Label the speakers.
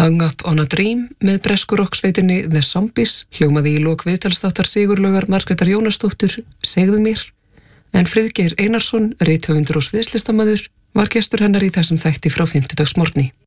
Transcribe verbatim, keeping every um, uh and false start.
Speaker 1: Hung Up on a Dream með bresku rocksveitinni The Zombies hljómaði í lok viðtalsþáttar Sigurlaugar Margrétar Jónasdóttur Segðu mér, en Friðgeir Einarsson, rithöfundur og sviðslistamaður, var gestur hennar í þessum þætti frá fimmtudagsmorgni.